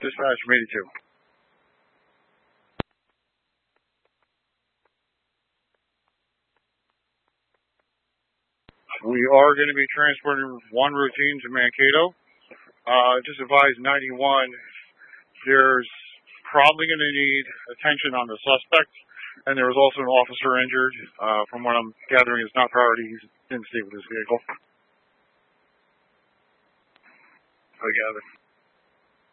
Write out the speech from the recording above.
Dispatch from 82. We are going to be transporting one routine to Mankato. Just advise 91, there's probably going to need attention on the suspect, and there was also an officer injured. From what I'm gathering, it's not priority. He's in the state with his vehicle. I gather.